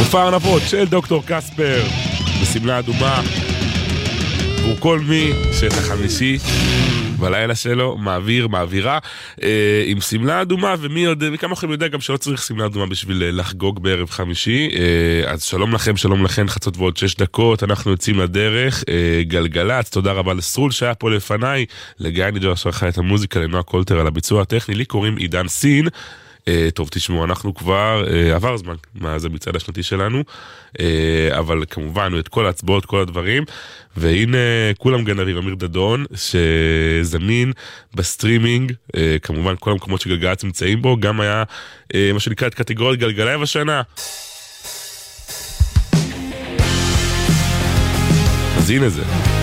מופע ארנבות של דוקטור קספר בסמלה אדומה עבור כל מי שאת החמישי בלילה שלו מעבירה עם סמלה אדומה, ומי יודע, וכמה לכם יודע גם שלא צריך סמלה אדומה בשביל לחגוג בערב חמישי. אז שלום לכם, שלום לכם, חצות ועוד 6 דקות, אנחנו יוצאים לדרך. גלגלץ, תודה רבה לסרול שהיה פה לפניי, לגיא ניג'ר שערכה את המוזיקה, לנועה קולטר על הביצוע הטכני, לי קוראים עידן סין. טוב, תשמעו, אנחנו כבר עבר זמן מה זה מצעד השנתי שלנו, אבל כמובן את כל ההצבעות, כל הדברים, והנה כולם גנבים, אמיר דדון שזמין בסטרימינג, כמובן כל המקומות שגלגלצ נמצאים בו, גם היה מה שנקרא את קטגוריית גלגלב השנה. אז הנה זה